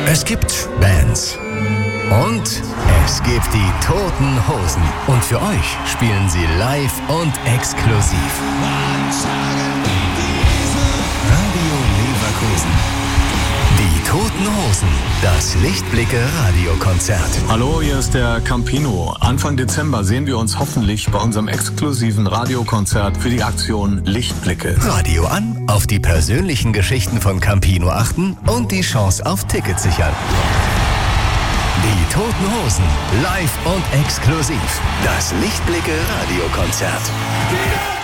Es gibt Bands. Und es gibt die Toten Hosen. Und für euch spielen sie live und exklusiv. Radio Leverkusen. Die Toten Hosen. Das Lichtblicke-Radiokonzert. Hallo, hier ist der Campino. Anfang Dezember sehen wir uns hoffentlich bei unserem exklusiven Radiokonzert für die Aktion Lichtblicke. Radio an, auf die persönlichen Geschichten von Campino achten und die Chance auf Tickets sichern. Die Toten Hosen, live und exklusiv. Das Lichtblicke-Radiokonzert.